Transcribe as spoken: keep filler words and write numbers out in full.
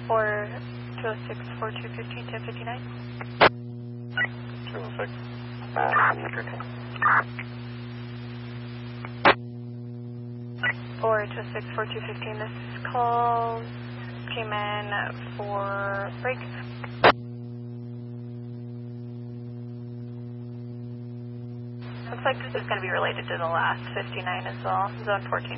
Or two oh six, four two one five, ten fifty-nine. two oh six. Or two oh six, four two one five, this call came in for break. Looks like this is going to be related to the last fifty-nine as well, zone fourteen.